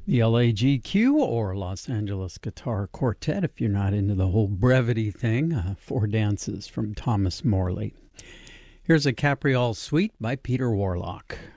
The LAGQ, or Los Angeles Guitar Quartet, if you're not into the whole brevity thing. Four Dances from Thomas Morley. Here's a Capriole Suite by Peter Warlock.